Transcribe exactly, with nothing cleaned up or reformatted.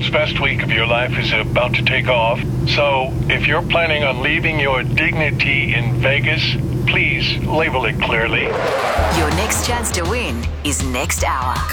world's best week of your life is about to take off. So, if you're planning on leaving your dignity in Vegas, please label it clearly. Your next chance to win is next hour.